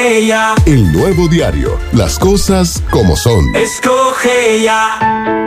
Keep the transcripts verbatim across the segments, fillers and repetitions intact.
ella. El Nuevo Diario, las cosas como son. Escoge ya.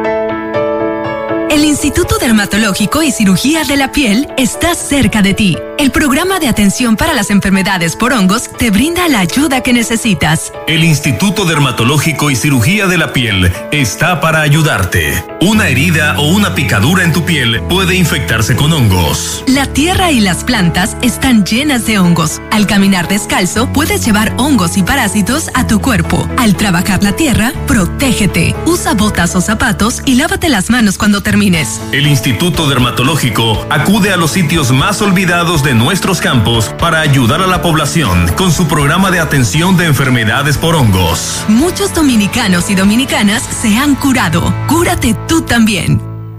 El Instituto Dermatológico y Cirugía de la Piel está cerca de ti. El programa de atención para las enfermedades por hongos te brinda la ayuda que necesitas. El Instituto Dermatológico y Cirugía de la Piel está para ayudarte. Una herida o una picadura en tu piel puede infectarse con hongos. La tierra y las plantas están llenas de hongos. Al caminar descalzo, puedes llevar hongos y parásitos a tu cuerpo. Al trabajar la tierra, protégete. Usa botas o zapatos y lávate las manos cuando termines. El Instituto Dermatológico acude a los sitios más olvidados de nuestros campos para ayudar a la población con su programa de atención de enfermedades por hongos. Muchos dominicanos y dominicanas se han curado. Cúrate tú también.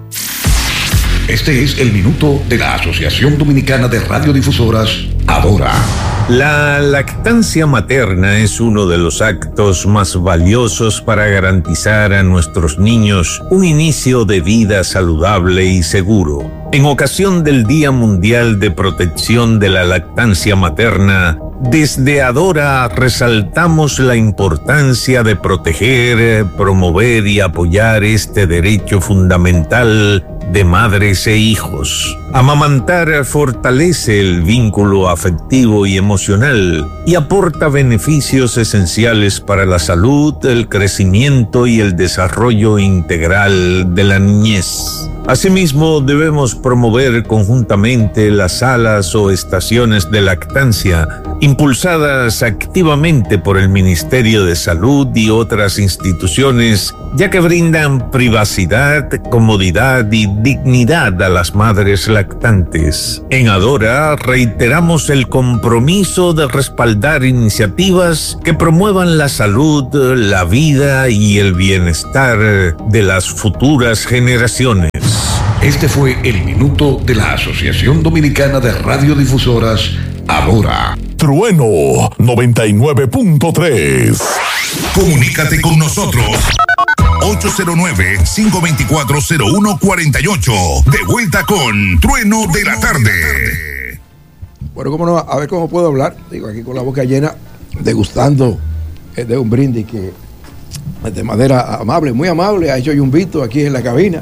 Este es el minuto de la Asociación Dominicana de Radiodifusoras, Adora. La lactancia materna es uno de los actos más valiosos para garantizar a nuestros niños un inicio de vida saludable y seguro. En ocasión del Día Mundial de Protección de la Lactancia Materna, desde Adora resaltamos la importancia de proteger, promover y apoyar este derecho fundamental de madres e hijos. Amamantar fortalece el vínculo afectivo y emocional y aporta beneficios esenciales para la salud, el crecimiento y el desarrollo integral de la niñez. Asimismo, debemos promover conjuntamente las salas o estaciones de lactancia, impulsadas activamente por el Ministerio de Salud y otras instituciones, ya que brindan privacidad, comodidad y dignidad a las madres lactantes. En Adora reiteramos el compromiso de respaldar iniciativas que promuevan la salud, la vida y el bienestar de las futuras generaciones. Este fue el minuto de la Asociación Dominicana de Radiodifusoras, Adora. Trueno noventa y nueve punto tres. Comunícate con nosotros. ocho cero nueve, cinco dos cuatro, cero uno cuatro ocho. De vuelta con Trueno de la Tarde. Bueno, cómo no, a ver cómo puedo hablar. Digo, aquí con la boca llena, degustando eh, de un brindis que de manera amable, muy amable, ha hecho Yumbito aquí en la cabina.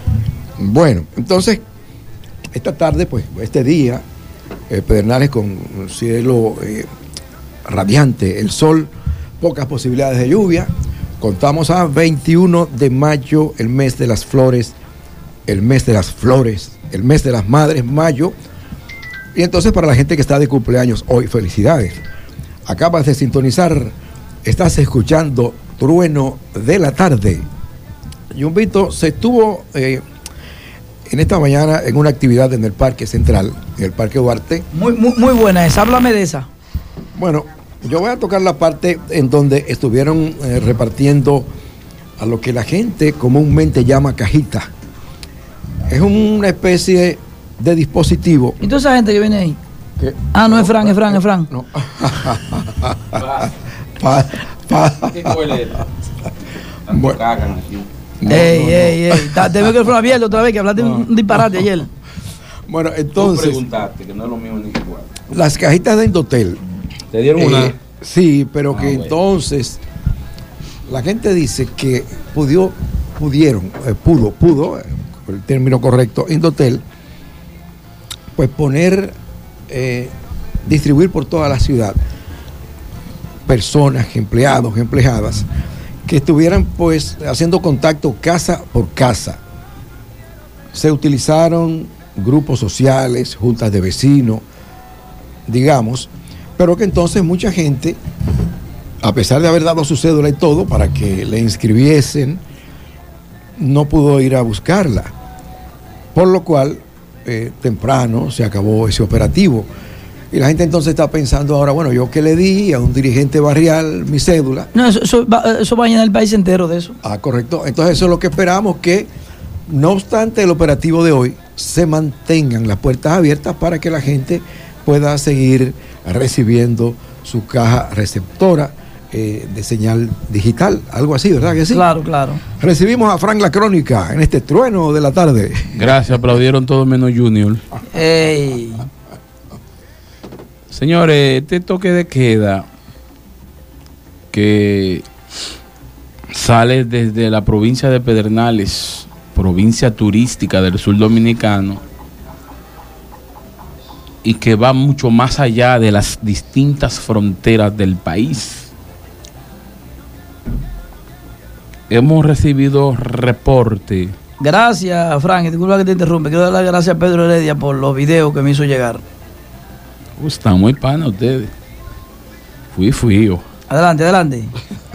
Bueno, entonces, esta tarde, pues, este día, eh, Pedernales con un cielo eh, radiante, el sol, pocas posibilidades de lluvia. Contamos a veintiuno de mayo, el mes de las flores, el mes de las flores, el mes de las madres, mayo. Y entonces, para la gente que está de cumpleaños hoy, felicidades. Acabas de sintonizar, estás escuchando Trueno de la Tarde. Yumbito se estuvo eh, en esta mañana en una actividad en el Parque Central, en el Parque Duarte. Muy, muy, muy buena esa, háblame de esa. Bueno, yo voy a tocar la parte en donde estuvieron eh, repartiendo a lo que la gente comúnmente llama cajita. Es una especie de dispositivo. ¿Y toda esa gente que viene ahí? ¿Qué? Ah, no, no es Fran, es Fran, es Fran. No. pa, pa. ¿Qué huele? Tanto Bueno. cagan aquí. No, ey, no, ey, no. ey. Te veo que el Fran abierto otra vez, que hablaste No. un disparate ayer. Bueno, Tú entonces, preguntaste, que no es lo mismo ni igual. las cajitas de Indotel. ¿Te dieron Eh, una? Sí, pero Ah, que bueno. entonces la gente dice que pudió, pudieron, eh, pudo, pudo, eh, el término correcto, Indotel, pues poner, eh, distribuir por toda la ciudad personas, empleados, empleadas, que estuvieran pues haciendo contacto casa por casa. Se utilizaron grupos sociales, juntas de vecinos, digamos, pero que entonces mucha gente, a pesar de haber dado su cédula y todo para que le inscribiesen, no pudo ir a buscarla. Por lo cual, eh, temprano se acabó ese operativo. Y la gente entonces está pensando ahora, bueno, yo que le di a un dirigente barrial mi cédula. No, eso, eso, va, eso va a llenar el país entero de eso. Ah, correcto. Entonces eso es lo que esperamos, que no obstante el operativo de hoy, se mantengan las puertas abiertas para que la gente pueda seguir recibiendo su caja receptora eh, de señal digital, algo así, ¿verdad que sí? Claro, claro. Recibimos a Frank La Crónica en este trueno de la tarde. Gracias, aplaudieron todos menos Junior. Ey. Señores, este toque de queda que sale desde la provincia de Pedernales, provincia turística del sur dominicano, y que va mucho más allá de las distintas fronteras del país. Hemos recibido reporte. Gracias, Frank. Disculpa que te interrumpe. Quiero dar las gracias a Pedro Heredia por los videos que me hizo llegar. Uh, están muy panas ustedes. Fui, fui yo. Adelante, adelante.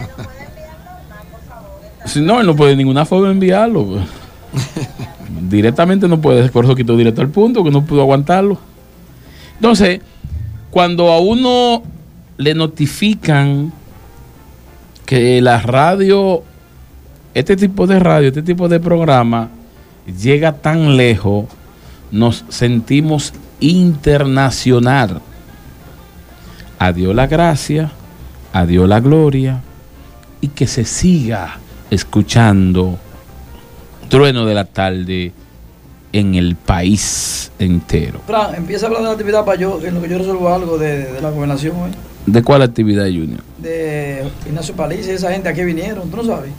Si no, él no puede de ninguna forma enviarlo. Directamente no puede, por eso quitó directo al punto, que no pudo aguantarlo. Entonces, cuando a uno le notifican que la radio, este tipo de radio, este tipo de programa, llega tan lejos, nos sentimos internacional. A Dios la gracia, a Dios la gloria, y que se siga escuchando Trueno de la Tarde en el país entero. Fran, empieza a hablar de la actividad para yo, en lo que yo resuelvo algo de, de la gobernación hoy. ¿De cuál actividad, Junior? De Ignacio Paliza y esa gente, ¿a qué vinieron? ¿Tú no sabes?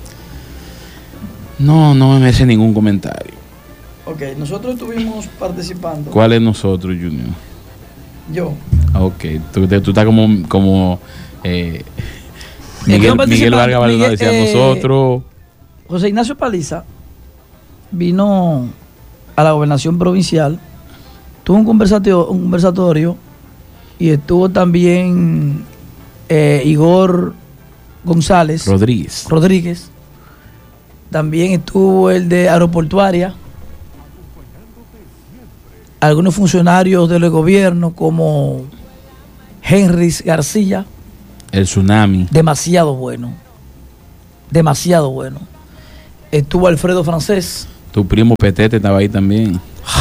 No, no me merece ningún comentario. Ok, nosotros estuvimos participando. ¿Cuál es nosotros, Junior? Yo. Ok, tú, tú estás como, como eh, Miguel, Miguel Vargas Baldonado decía eh, nosotros. José Ignacio Paliza vino a la gobernación provincial, tuvo un conversatorio, un conversatorio y estuvo también eh, Igor González Rodríguez. Rodríguez. También estuvo el de aeroportuaria, algunos funcionarios del gobierno como Henry García. El tsunami. Demasiado bueno. Demasiado bueno. Estuvo Alfredo Francés. Tu primo Petete estaba ahí también.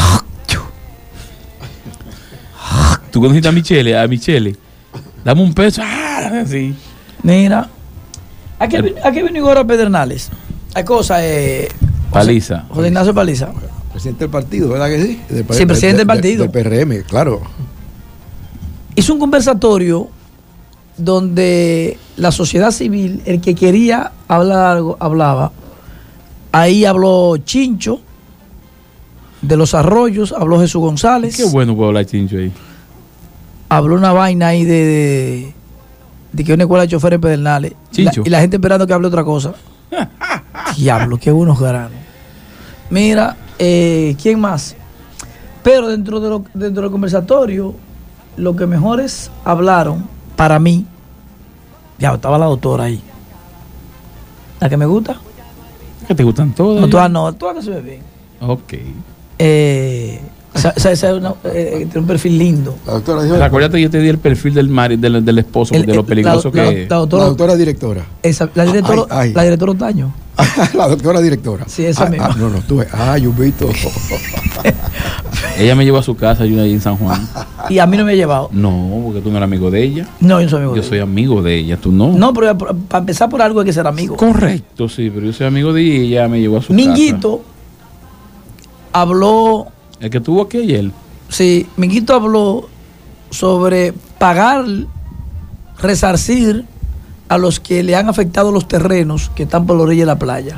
¿Tú conociste a Michele? A Michele. Dame un peso. Ah, sí. Mira. ¿A qué, el, ¿a qué vino Igor a Pedernales? Hay cosas. Eh, Paliza. José Ignacio Paliza. Presidente del partido, ¿verdad que sí? De, sí, presidente de, del partido. Del de P R M, claro. Hizo un conversatorio donde la sociedad civil, el que quería hablar algo, hablaba. Ahí habló Chincho de los arroyos, habló Jesús González. Qué bueno puede hablar Chincho ahí. Habló una vaina ahí de, de, de que una escuela de choferes en Pedernales. Chincho. La, y la gente esperando que hable otra cosa. Diablo, qué buenos granos. Mira, eh, ¿quién más? Pero dentro, de lo, dentro del conversatorio, lo que mejores hablaron, para mí, ya estaba la doctora ahí. La que me gusta. ¿Que te gustan todas? No, todas no, todas no se ven bien. Ok. Eh, esa, esa, esa es una, eh, tiene un perfil lindo. La doctora dijo. Acuérdate, yo te di el perfil del mari, del, del esposo, el, de lo peligroso la, que es. La, la, doctora, la doctora directora. Esa, la directora, ay, ay. La directora Otaño. La doctora directora. Sí, esa ah, misma. Ah, no, no, tú ves. Ah, yo visto. Ella me llevó a su casa, yo ahí en San Juan. Y a mí no me ha llevado. No, porque tú no eres amigo de ella. No, yo soy amigo yo de soy ella. amigo de ella, tú no. No, pero para empezar por algo hay que ser amigo. Correcto, sí, pero yo soy amigo de ella y ella me llevó a su Minguito casa. habló. El que tuvo aquí ayer. Sí, Minguito habló sobre pagar, resarcir a los que le han afectado los terrenos que están por la orilla de la playa.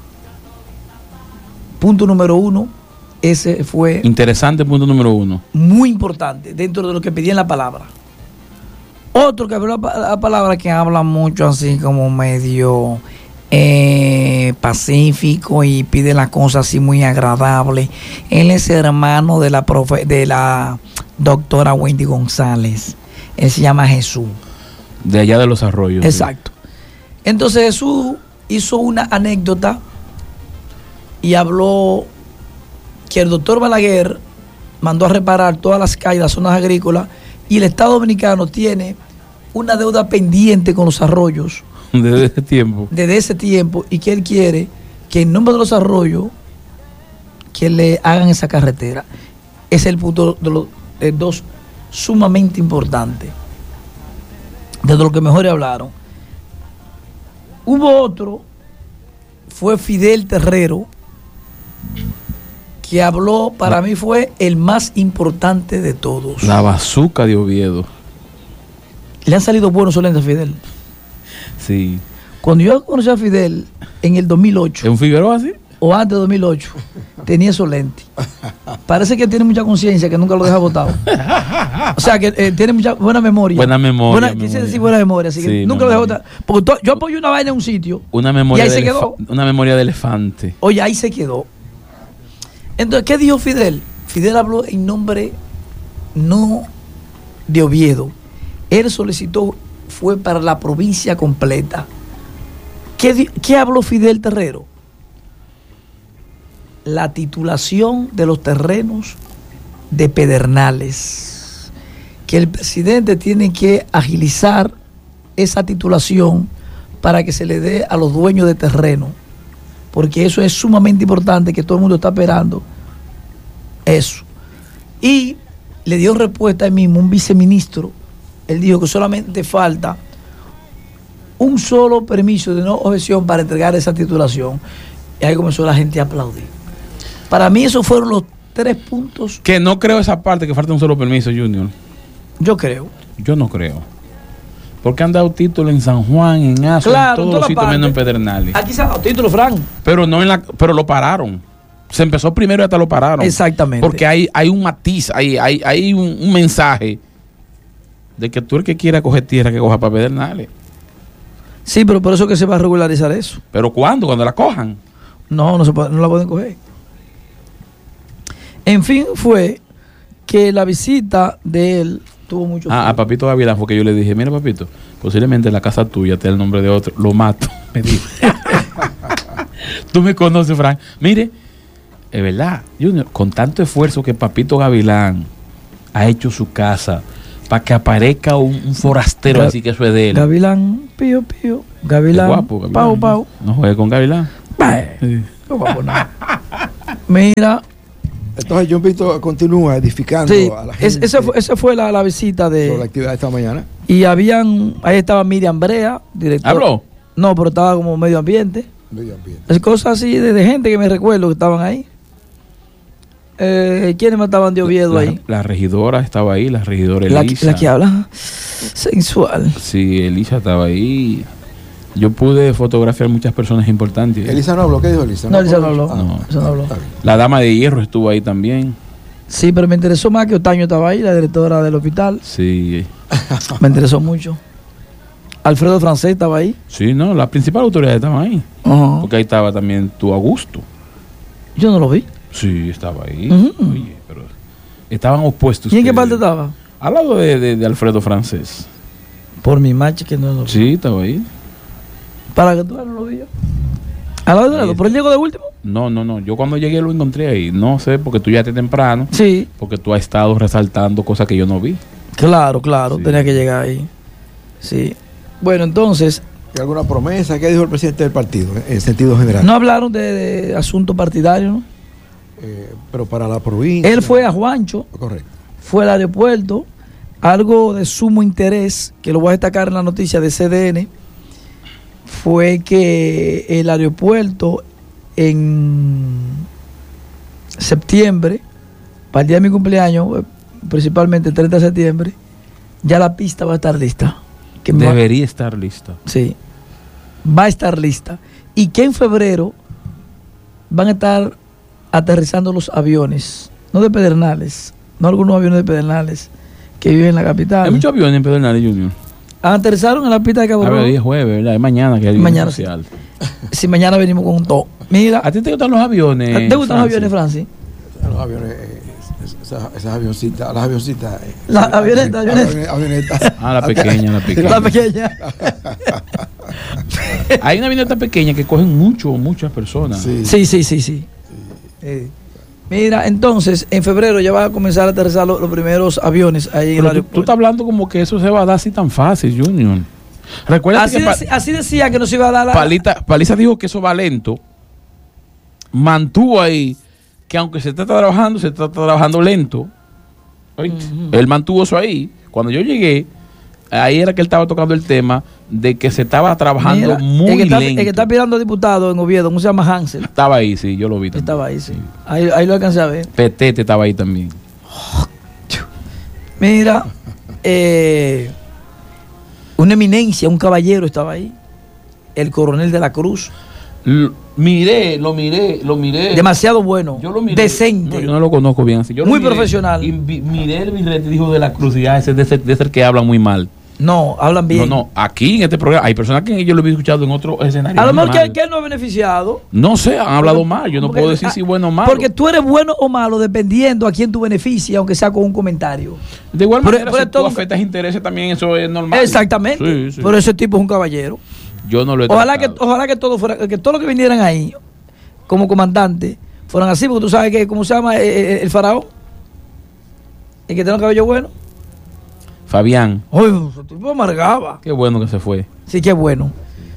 Punto número uno, ese fue... Interesante punto número uno. Muy importante, dentro de lo que pedía en la palabra. Otro que habló la, la palabra que habla mucho así como medio eh, pacífico y pide las cosas así muy agradables. Él es hermano de la, profe, de la doctora Wendy González. Él se llama Jesús. De allá de los arroyos. Exacto. Sí. Entonces Jesús hizo una anécdota y habló que el doctor Balaguer mandó a reparar todas las calles, las zonas agrícolas, y el Estado Dominicano tiene una deuda pendiente con los arroyos. Desde ese tiempo. Desde ese tiempo, y que él quiere que en nombre de los arroyos, que le hagan esa carretera. Ese es el punto de los de dos sumamente importante. De lo que mejor hablaron. Hubo otro, fue Fidel Terrero, que habló, para la, mí fue el más importante de todos. La bazuca de Oviedo. Le han salido buenos solentes a Fidel. Sí. Cuando yo conocí a Fidel en el dos mil ocho. ¿En un Figueroa así? O antes de dos mil ocho, tenía esos lentes. Parece que tiene mucha conciencia, que nunca lo deja botado. O sea, que eh, tiene mucha buena memoria. Buena memoria. Buena, memoria. Quise decir buena memoria, así que Sí, nunca lo memoria. deja botado. Porque to, yo apoyo una vaina en un sitio. Una memoria, y ahí de se quedó. elefa- una memoria de elefante. Oye, ahí se quedó. Entonces, ¿qué dijo Fidel? Fidel habló en nombre no de Oviedo. Él solicitó, fue para la provincia completa. ¿Qué, di- qué habló Fidel Terrero? La titulación de los terrenos de Pedernales. Que el presidente tiene que agilizar esa titulación para que se le dé a los dueños de terreno. Porque eso es sumamente importante, que todo el mundo está esperando eso. Y le dio respuesta ahí mismo un viceministro. Él dijo que solamente falta un solo permiso de no objeción para entregar esa titulación. Y ahí comenzó la gente a aplaudir. Para mí esos fueron los tres puntos. Que no creo esa parte, que falta un solo permiso, Junior. Yo creo. Yo no creo. Porque han dado título en San Juan, en Azo, Claro, en todos en los todas sitios partes. menos en Pedernales. Aquí se ha dado título, Frank. Pero no en la, pero lo pararon. Se empezó primero y hasta lo pararon. Exactamente. Porque hay, hay un matiz, hay, hay, hay un, un mensaje de que tú el que quiera coger tierra que coja para Pedernales. Sí, pero por eso que se va a regularizar eso. ¿Pero cuándo? Cuando la cojan. No, no, se puede- no la pueden coger. En fin, fue que la visita de él tuvo mucho. Ah, a Papito Gavilán fue que yo le dije, mira Papito, posiblemente la casa tuya te da el nombre de otro, lo mato. Me dijo. Tú me conoces, Frank. Mire, es verdad, Junior, con tanto esfuerzo que Papito Gavilán ha hecho su casa para que aparezca un, un forastero Ga- así que eso es de él. Gavilán, pío, pío. Gavilán, Es guapo, Gavilán. pau, pau. No juegue con Gavilán. Bah, Sí. no guapo, no. Mira, Entonces, John Víctor continúa edificando sí, a la es- gente esa fue, esa fue la, la visita sobre la de. actividad de esta mañana. Y habían. Ahí estaba Miriam Brea, director. ¿Habló? No, pero estaba como medio ambiente. Medio ambiente. Es cosas así de, de gente que me recuerdo que estaban ahí. Eh, ¿Quiénes más estaban de Oviedo la, ahí? la regidora estaba ahí, la regidora La, Elisa. la que habla sensual. Sí, Elisa estaba ahí. Yo pude fotografiar muchas personas importantes. Elisa no habló, ¿qué dijo Elisa? No, Elisa no habló. Ah, No. Elisa no habló. está bien. La dama de hierro estuvo ahí también. Sí, pero me interesó más que Otaño estaba ahí, la directora del hospital. Sí. Me interesó mucho. Alfredo Francés estaba ahí. Sí, no, las principales autoridades estaban ahí. Ajá. Porque ahí estaba también tu Augusto. Yo no lo vi. Sí, estaba ahí. Ujú. Oye, pero estaban opuestos. ¿Y en qué ustedes. parte estaba? Al lado de, de- de Alfredo Francés. Por mi match que no lo vi. Sí, estaba ahí. Para que tú veas, no lo vi yo. Al lado de lado, ¿pero él llegó de último? No, no, no. Yo cuando llegué lo encontré ahí. No sé, porque tú ya te temprano. Sí. Porque tú has estado resaltando cosas que yo no vi. Claro, claro, Sí. tenía que llegar ahí. Sí. Bueno, entonces, ¿Y alguna promesa? ¿Qué dijo el presidente del partido en sentido general? no hablaron de, de asuntos partidarios, ¿no? Eh, pero para la provincia. Él fue a Juancho, Correcto. fue al aeropuerto, algo de sumo interés, que lo voy a destacar en la noticia de C D N, fue que el aeropuerto en septiembre, para el día de mi cumpleaños, eh, principalmente el treinta de septiembre, ya la pista va a estar lista. Que va- Debería estar lista. Sí, va a estar lista. Y que en febrero van a estar aterrizando los aviones, no de Pedernales, no algunos aviones de Pedernales que viven en la capital. Hay muchos aviones en Pedernales, Junior. Aterrizaron en la pista de Cabo A ver, Rojo. hoy es jueves, ¿verdad? Es mañana que hay un Mañana social. Si mañana venimos con un to. Mira, ¿A ti te gustan los aviones? ¿te gustan los Francis? aviones, Francis? Los aviones, eh, esas, esas avioncitas, las avioncitas. eh, Las sí, avionetas, aviones- avionetas. avionetas. Ah, la pequeña, la pequeña. La pequeña. Hay una avioneta pequeña que cogen mucho, muchas personas. Sí. Sí, sí, sí, sí. Eh, Mira, entonces, en febrero ya van a comenzar a aterrizar los, los primeros aviones ahí en el Pero tú, aeropuerto. tú estás hablando como que eso se va a dar así tan fácil, Junior. Recuerda Así, que Pa- deci- así decía que nos iba a dar la... Palita, Paliza dijo que eso va lento. Mantuvo ahí que aunque se está trabajando, se está trabajando lento. ¿Oíste? Él mantuvo eso ahí. Cuando yo llegué, ahí era que él estaba tocando el tema de que se estaba trabajando Mira, muy el que está, lento. El que está pirando diputado en Oviedo, ¿cómo se llama? Hansel. Estaba ahí, sí, yo lo vi también. Estaba ahí, sí. Ahí, ahí lo alcancé a ver. Petete estaba ahí también. Mira, eh, una eminencia, un caballero estaba ahí. el coronel de la Cruz. L- miré, lo miré, lo miré. Demasiado bueno. Yo lo miré. Decente. No, yo no lo conozco bien así. Yo lo Muy miré profesional. Y vi- miré el birrete y dijo de la Cruz y ah, ese de ser, de ser que hablan muy mal. No, hablan bien. No, no, aquí en este programa hay personas que yo lo he escuchado en otro escenario. A lo muy mejor que, mal. que él no ha beneficiado. No sé, han hablado mal. Yo no Porque- puedo decir si bueno o malo. Porque tú eres bueno o malo dependiendo a quién tú beneficias, aunque sea con un comentario. De igual Pero- manera, pero si todo- tú afectas intereses también, eso es normal. Exactamente. Sí, sí. Pero ese tipo es un caballero. Yo no lo he Ojalá que, tratado. ojalá que todo fuera, que todos los que vinieran ahí como comandante fueran así, porque tú sabes que, ¿cómo se llama el, el- el faraón? El que tiene un cabello bueno. Fabián, Uy, ese tipo amargaba. qué bueno que se fue. Sí, qué bueno.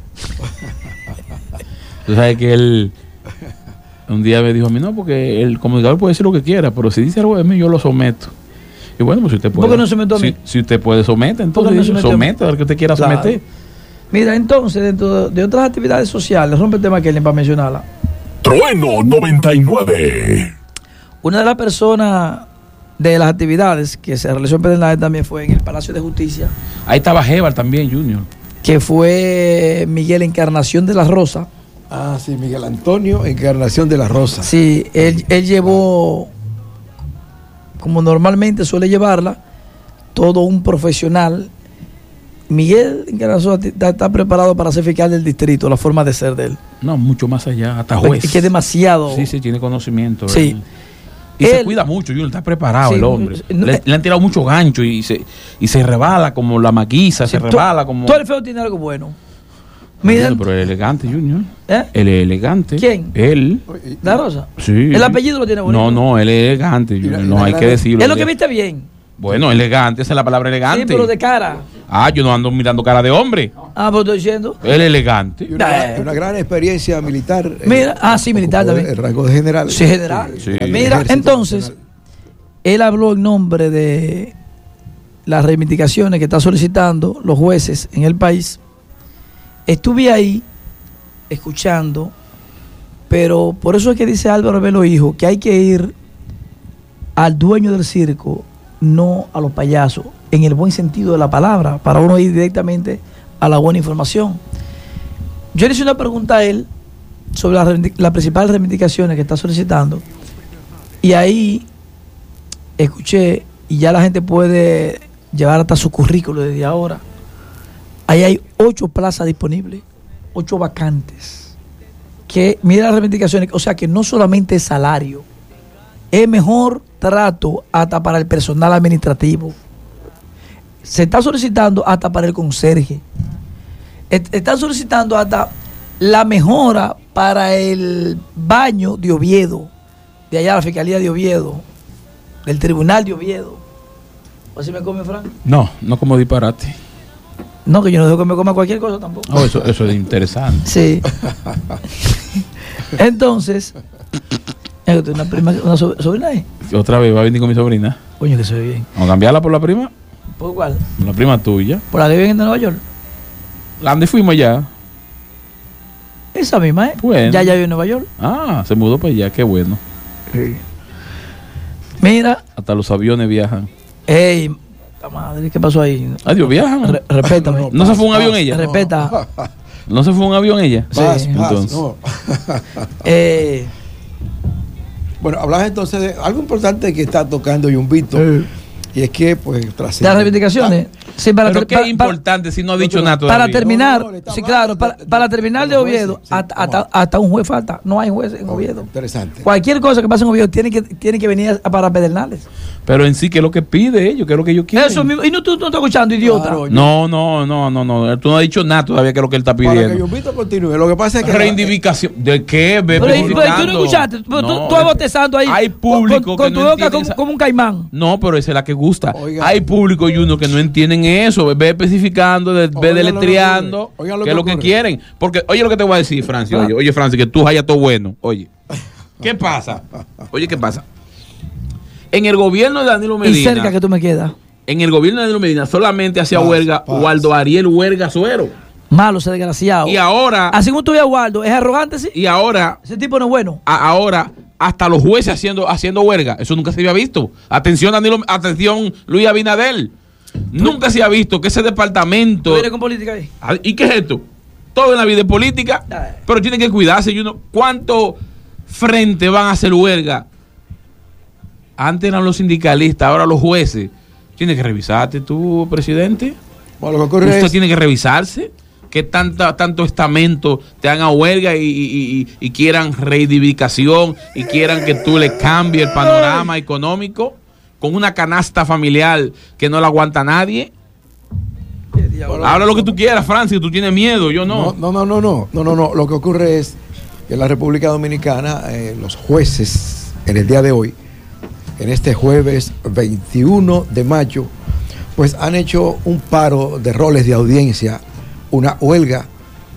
Tú sabes que él un día me dijo a mí, no, porque el comunicador puede decir lo que quiera, pero si dice algo de mí, yo lo someto. Y bueno, pues si usted puede. ¿Por qué no sometió a mí? Si, si usted puede, somete, ¿Por qué no entonces sometió a mí? somete al que usted quiera Claro. someter. Mira, entonces, dentro de otras actividades sociales, rompe el tema que para mencionarla. Trueno noventa y nueve. Una de las personas de las actividades que se realizó en Pedernales también fue en el Palacio de Justicia, Ahí estaba Jebar también, Junior. que fue Miguel Encarnación de la Rosa. Ah, sí, Miguel Antonio Encarnación de la Rosa. Sí, él, él llevó, como normalmente suele llevarla, todo un profesional. Miguel Encarnación está, está preparado para ser fiscal del distrito, la forma de ser de él. No, mucho más allá, hasta juez. Es que es demasiado. Sí, sí, tiene conocimiento. Sí. ¿verdad? Y se Él- cuida mucho, Junior, está preparado Sí, el hombre. no- le, le han tirado mucho gancho y se, y se rebala como la maquiza, se Tú- rebala como... Todo el feo tiene algo bueno. Mira, Bueno, pero es elegante, Junior. ¿eh? Él es elegante. ¿Quién? Él. La Rosa. Sí. El apellido lo tiene bonito. No, no, él es elegante, Junior. y No la hay gran- que decirlo. Es lo que viste bien. Bueno, elegante, esa es la palabra Sí, elegante. pero de cara. Ah, yo no ando mirando cara de hombre. Ah, pero estoy diciendo. Él es elegante. Y una, una gran experiencia militar. eh, Mira, ah, sí, militar ocupó también. El rango de general. Sí, general. Sí. Mira, Ejército entonces, Nacional. él habló en nombre de las reivindicaciones que están solicitando los jueces en el país. Estuve ahí escuchando, pero por eso es que dice Álvaro Velo Hijo que hay que ir al dueño del circo, no a los payasos, en el buen sentido de la palabra, para uno ir directamente a la buena información. Yo le hice una pregunta a él sobre las reivindic- las principales reivindicaciones que está solicitando, y ahí escuché, y ya la gente puede llevar hasta su currículo desde ahora. Ahí hay ocho plazas disponibles, ocho vacantes. Que mira las reivindicaciones, o sea que no solamente es salario, es mejor trato hasta para el personal administrativo. Se está solicitando hasta para el conserje. Est- Están solicitando hasta la mejora para el baño de Oviedo, de allá la Fiscalía de Oviedo, del Tribunal de Oviedo. ¿Así me come, Frank? No, no como disparate. No, que yo no dejo que me coma cualquier cosa tampoco. Oh, eso, eso es interesante. Sí. Entonces, eh, una prima, una so- sobrina ahí. Otra vez va a venir con mi sobrina. Coño, que se ve bien. Vamos a cambiarla por la prima. ¿Por cuál? La prima tuya. ¿Por la que viven de Nueva York? ¿A dónde fuimos ya? Esa misma, ¿eh? Bueno. Ya, ya vive en Nueva York. Ah, se mudó para allá, qué bueno. Mira, Hasta los aviones viajan. ey, la madre, ¿qué pasó ahí? Adiós, viajan. Re- respétame. ¿No se fue un avión ella? Respeta. ¿No se fue un avión ella? Sí. Paz, paz, Entonces. no. Eh, Bueno, hablabas entonces de algo importante que está tocando Yumbito. Y es que, pues, tras las reivindicaciones. Sí, para Pero ter- qué para- importante si no ha dicho no, nada Para todavía. terminar, No, no, le está sí, mal, claro, de- para, de- para terminar de de los Oviedo, jueces, sí, hasta, vamos hasta, hasta un juez falta. No hay juez en Oviedo. Interesante. Cualquier cosa que pase en Oviedo tiene que, tiene que venir a- para Pedernales. Pero en sí, ¿qué es lo que pide ellos? ¿Qué es lo que ellos quieren? Eso mismo. Y no, tú no estás escuchando, idiota. Claro, No, no, no, no, no. Tú no has dicho nada todavía que es lo que él está Para que pidiendo. Yumbito continúe. Lo que pasa es que. Reivindicación. ¿De qué? Ve Pero, pero tú no especificando. escuchaste. Pero tú, No, tú vas botezando ahí. Hay público con, con que tu no boca entiende como, esa- como un caimán. No, pero esa es la que gusta. Oiga. Hay público y uno que no entienden eso. Ve especificando, de- ve Oigan lo que deletreando ocurre. Oigan lo qué que es lo que ocurre. quieren. Porque, oye lo que te voy a decir, Francis. Oye, oye, Francis, que tú hayas todo bueno. Oye, ¿qué pasa? Oye, ¿qué pasa? En el gobierno de Danilo Y cerca Medina, que tú me quedas. en el gobierno de Danilo Medina solamente hacía Paz, huelga paz. Waldo Ariel Huerga Suero. Malo, ese desgraciado. Y ahora, Así como tú ves a Waldo, es arrogante, sí. y ahora, Ese tipo no es bueno. a- ahora, hasta los jueces haciendo, haciendo huelga. Eso nunca se había visto. Atención, Danilo, atención, Luis Abinadel. Nunca se ha visto que ese ¿Tú departamento. vienes con política ahí? Ah, ¿Y qué es esto? todo en la vida es política, pero tiene que cuidarse. Y uno, ¿cuántos frentes van a hacer huelga? Antes eran los sindicalistas, ahora los jueces. Tienes que revisarte tú, presidente. Bueno, lo que ocurre Usted es... tiene que revisarse. Que tanta, tanto estamento te hagan huelga y, y, y, y quieran reivindicación y quieran que tú le cambies el panorama económico con una canasta familiar que no la aguanta nadie. Habla lo que tú quieras, Francis, tú tienes miedo, yo no. No, no, no, no, no, no, no. Lo que ocurre es que en la República Dominicana eh, los jueces en el día de hoy, en este jueves veintiuno de mayo, pues han hecho un paro de roles de audiencia, una huelga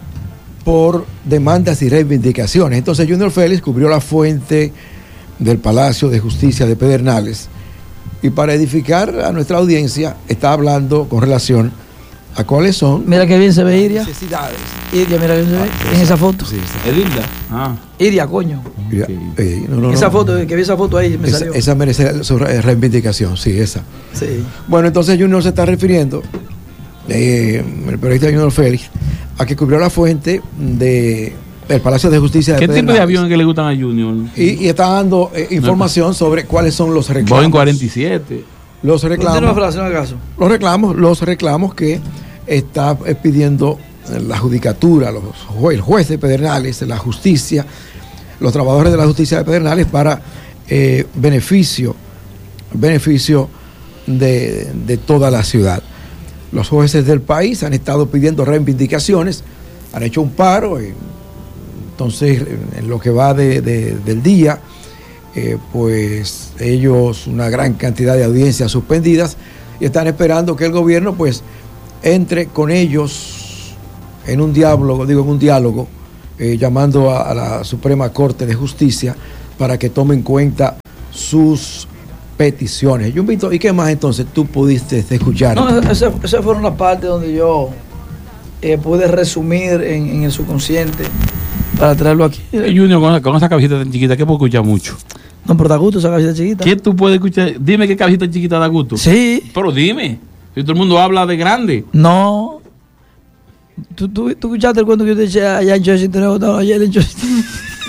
por demandas y reivindicaciones. Entonces Junior Félix cubrió la fuente del Palacio de Justicia de Pedernales y para edificar a nuestra audiencia está hablando con relación a cuáles son... Mira qué bien se ve Iria. Necesidades. Iria, mira qué bien se ve Ah, en esa foto. Sí, sí. ¿Es linda? Ah. Iria, coño. Ya, eh, no, no, esa no. foto, que vi esa foto ahí, me Esa, salió. esa merece su re- reivindicación, sí, esa. Sí. Bueno, entonces Junior se está refiriendo, eh, el periodista Junior Félix, a que cubrió la fuente de el Palacio de Justicia de ¿Qué tipo de Pedernales. aviones que le gustan a Junior? Y, y está dando eh, información sobre cuáles son los reclamos. Boeing cuarenta y siete. Los Continúa, reclamos, frase, no haga caso. los reclamos, los reclamos que está eh, pidiendo la judicatura, los jue- el juez de Pedernales, la justicia, los trabajadores de la justicia de Pedernales para eh, beneficio, beneficio de, de toda la ciudad. Los jueces del país han estado pidiendo reivindicaciones, han hecho un paro, y entonces en lo que va de, de, del día, eh, pues ellos, una gran cantidad de audiencias suspendidas, y están esperando que el gobierno pues entre con ellos en un diálogo, digo en un diálogo, eh, llamando a, a la Suprema Corte de Justicia para que tome en cuenta sus peticiones. Yo invito, ¿y qué más entonces tú pudiste escuchar? No, esas esa fueron las partes donde yo eh, pude resumir en, en el subconsciente para traerlo aquí. Eh, Junior, con, con esa cabecita tan chiquita, ¿qué puedo escuchar mucho? No, pero da gusto esa cabecita chiquita. ¿Qué tú puedes escuchar? Dime qué cabecita chiquita da gusto. Sí. Pero dime, si todo el mundo habla de grande. No. ¿Tú, tú, tú escuchaste el cuento que yo te eché allá en ochenta y nueve? No, ayer en ochenta y nueve.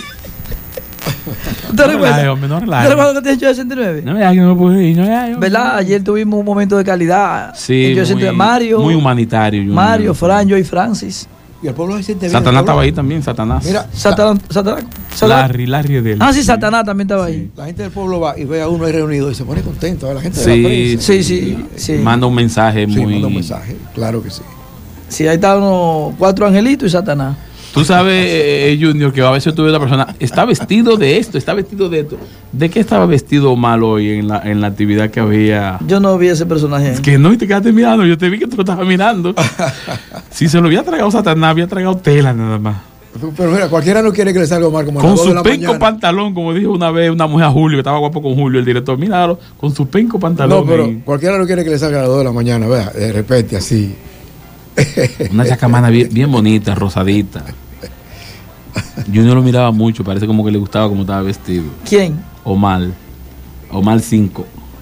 ¿Te No recuerdas? relaje, hombre, no ¿Te relaje. recuerdas que te he hecho ochenta y nueve? No me digas que no me puedo ir, no me digas, hombre. ¿Verdad? Ayer tuvimos un momento de calidad. Sí, En ochenta y nueve. muy, Mario, muy humanitario. Junior. Mario, Fran, yo y Francis. Y el pueblo se siente bien. Satanás el pueblo- estaba ahí también, Satanás. Mira, Satanás, Satanás, Satanás. Larry, Larry de él. Ah, sí, Satanás también estaba ahí. la gente del pueblo va y ve a uno ahí reunido y se pone contento. A ver, la gente de Sí, la prensa. Sí, sí, sí. Manda un mensaje Sí, muy. manda un mensaje, claro que sí. Sí, ahí estaban unos cuatro angelitos y Satanás. Tú sabes, eh, Junior, que a veces tú ves a una persona, está vestido de esto, está vestido de esto. ¿De qué estaba vestido mal hoy en la, en la actividad que había? Yo no vi ese personaje. Es que no, y te quedaste mirando, yo te vi que tú lo estabas mirando. Si se lo había tragado Satanás, había tragado tela nada más. Pero mira, cualquiera no quiere que le salga mal como a Con las dos de su la penco mañana. pantalón, como dijo una vez una mujer a Julio, que estaba guapo con Julio, el director, míralo, con su penco pantalón. No, pero ahí. cualquiera no quiere que le salga a las dos de la mañana, vea, de repente así. Una chacamana bien, bien bonita, rosadita. Junior lo miraba mucho, parece como que le gustaba cómo estaba vestido. ¿Quién? Omar. Omar cinco.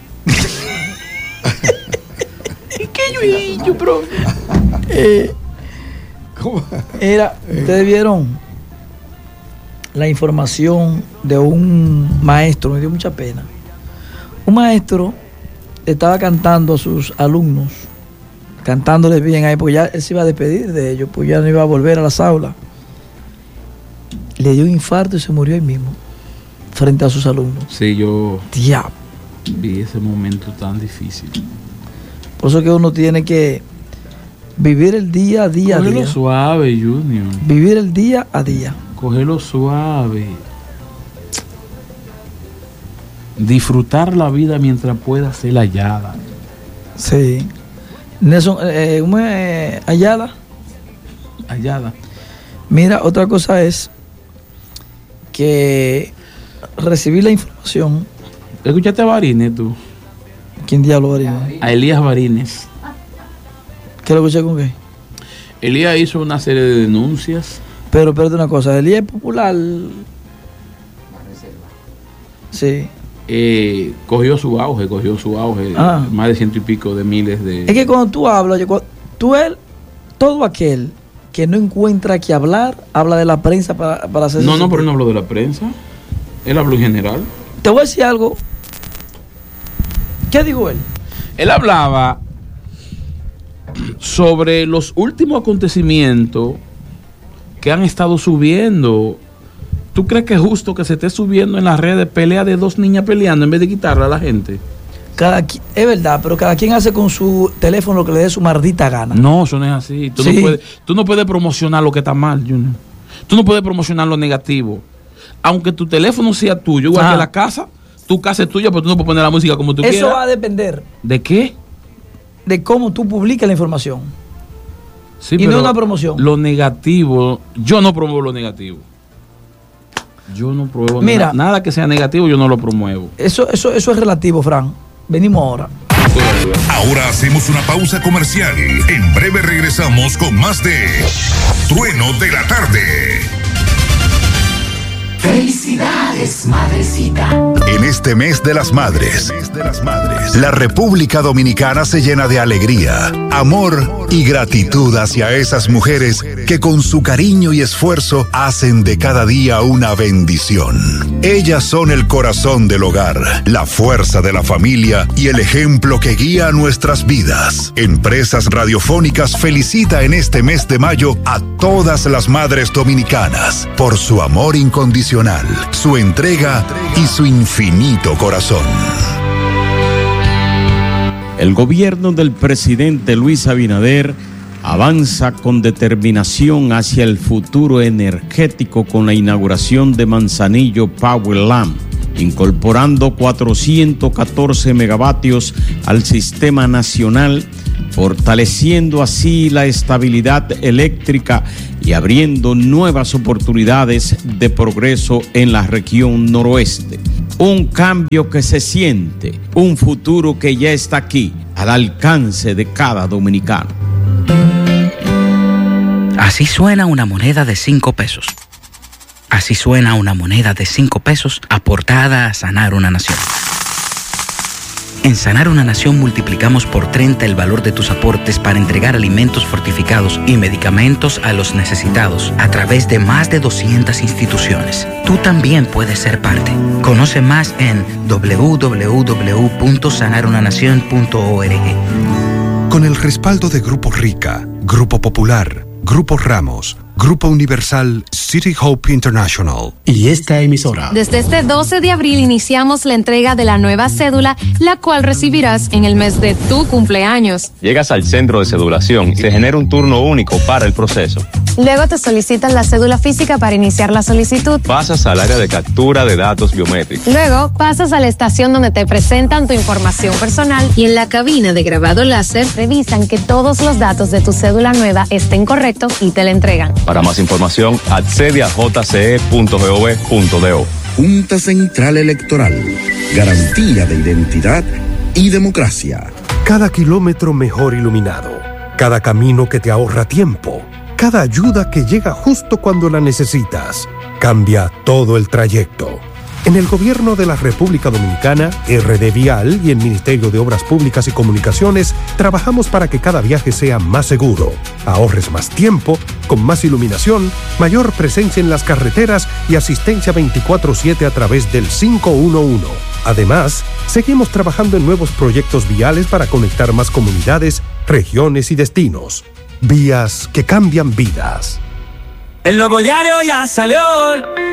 ¿Qué yo, yo, bro? Eh, ¿Cómo? era, ustedes vieron la información de un maestro, me dio mucha pena. Un maestro estaba cantando a sus alumnos, cantándoles bien ahí, porque ya él se iba a despedir de ellos, pues ya no iba a volver a las aulas. Le dio un infarto y se murió ahí mismo, frente a sus alumnos. Sí, yo Diablo. vi ese momento tan difícil. Por eso que uno tiene que vivir el día a día a Cógelo día. suave, Junior. Vivir el día a día. Cógelo suave. Disfrutar la vida mientras pueda ser hallada. Sí. Nelson, eh, ¿cómo es? Eh, Ayala. Hallada. Mira, otra cosa es que recibí la información. ¿Escuchaste a Varines tú? ¿Quién diablo Varine? A Elías Varines. ¿Qué lo escuché con qué? Elías hizo una serie de denuncias. Pero espérate una cosa, el I E es popular. Sí. Eh, cogió su auge, cogió su auge. Ah. Más de ciento y pico de miles de... Es que cuando tú hablas, yo- cuando- tú él, todo aquel que no encuentra que hablar, habla de la prensa para, para hacer... No, no, pero no habló de la prensa. Él habló en general. Te voy a decir algo. ¿Qué dijo él? Él hablaba sobre los últimos acontecimientos que han estado subiendo. ¿Tú crees que es justo que se esté subiendo en las redes pelea de dos niñas peleando en vez de quitarla a la gente? Cada, es verdad, pero cada quien hace con su teléfono lo que le dé su maldita gana. No, eso no es así. Tú, sí. no, puedes, tú no puedes promocionar lo que está mal, Junior. Tú no puedes promocionar lo negativo. Aunque tu teléfono sea tuyo, igual ah. que la casa, tu casa es tuya, pero tú no puedes poner la música como tú eso quieras. Eso va a depender. ¿De qué? De cómo tú publicas la información. Sí, y no una promoción. Lo negativo, yo no promuevo lo negativo. Yo no promuevo Mira, nada, nada que sea negativo, yo no lo promuevo. Eso, eso, eso es relativo, Fran. Venimos ahora. Ahora hacemos una pausa comercial. En breve regresamos con más de Trueno de la Tarde. Felicidades, madrecita. En este mes de las madres, la República Dominicana se llena de alegría, amor y gratitud hacia esas mujeres que con su cariño y esfuerzo hacen de cada día una bendición. Ellas son el corazón del hogar, la fuerza de la familia y el ejemplo que guía nuestras vidas. Empresas Radiofónicas felicita en este mes de mayo a todas las madres dominicanas por su amor incondicional, su entrega y su infinito corazón. El gobierno del presidente Luis Abinader avanza con determinación hacia el futuro energético con la inauguración de Manzanillo Power Lamp, incorporando cuatrocientos catorce megavatios al sistema nacional, fortaleciendo así la estabilidad eléctrica y abriendo nuevas oportunidades de progreso en la región noroeste. Un cambio que se siente, un futuro que ya está aquí, al alcance de cada dominicano. Así suena una moneda de cinco pesos. Así suena una moneda de cinco pesos aportada a sanar una nación. En Sanar una Nación multiplicamos por treinta el valor de tus aportes para entregar alimentos fortificados y medicamentos a los necesitados a través de más de doscientas instituciones. Tú también puedes ser parte. Conoce más en doble u doble u doble u punto sanar una nación punto org. Con el respaldo de Grupo Rica, Grupo Popular, Grupo Ramos, Grupo Universal, City Hope International y esta emisora. Desde este doce de abril iniciamos la entrega de la nueva cédula, la cual recibirás en el mes de tu cumpleaños. Llegas al centro de cedulación y se genera un turno único para el proceso. Luego te solicitan la cédula física para iniciar la solicitud. Pasas al área de captura de datos biométricos. Luego pasas a la estación donde te presentan tu información personal y en la cabina de grabado láser revisan que todos los datos de tu cédula nueva estén correctos y te la entregan. Para más información, accede a j c e punto gov punto do. Junta Central Electoral. Garantía de identidad y democracia. Cada kilómetro mejor iluminado. Cada camino que te ahorra tiempo. Cada ayuda que llega justo cuando la necesitas. Cambia todo el trayecto. En el Gobierno de la República Dominicana, R D Vial y el Ministerio de Obras Públicas y Comunicaciones trabajamos para que cada viaje sea más seguro, ahorres más tiempo, con más iluminación, mayor presencia en las carreteras y asistencia veinticuatro siete a través del cinco uno uno. Además, seguimos trabajando en nuevos proyectos viales para conectar más comunidades, regiones y destinos. Vías que cambian vidas. El nuevo diario ya salió